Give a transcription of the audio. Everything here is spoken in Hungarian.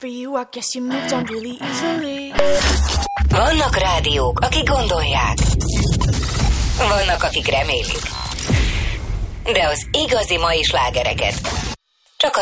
for you, I guess you moved on really easily. Vannak rádiók, akik gondolják. Vannak, akik remélik. De az igazi mai slágereket